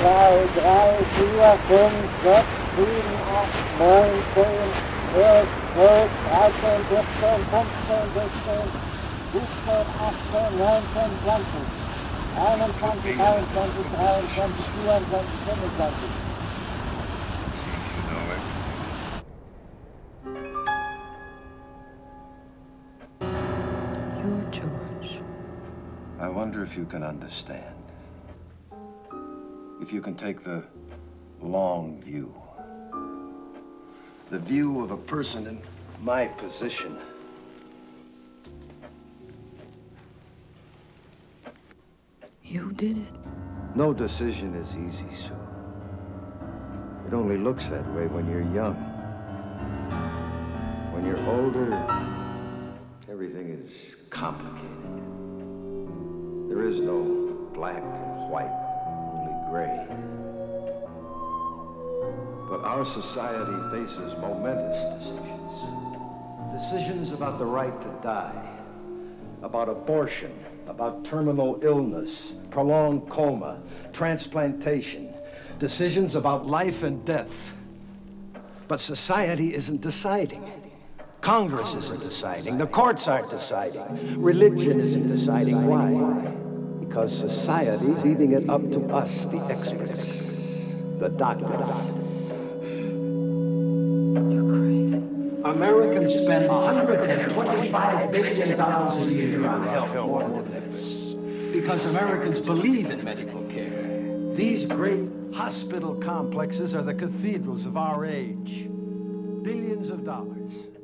3, 4, 5, 6, 7, 8, 9, 10, 11, 12, 13, 14, 15, 16, 17, 18, 19, 20, 21, 22, 23, 24, 25. Seems you know it. You're George. I wonder if you can understand. If you can take the long view. The view of a person in my position. You did it. No decision is easy, Sue. It only looks that way when you're young. When you're older, everything is complicated. There is no black and white, only gray. But our society faces momentous decisions. Decisions about the right to die, about abortion, about terminal illness, prolonged coma, transplantation, decisions about life and death. But society isn't deciding. Congress isn't deciding. The courts aren't deciding. Religion isn't deciding. Why? Because society's leaving it up to us, the experts, the doctors. You're crazy. Americans spend $125 billion a year on health more than defense. Because Americans believe in medical care. These great hospital complexes are the cathedrals of our age. Billions of dollars.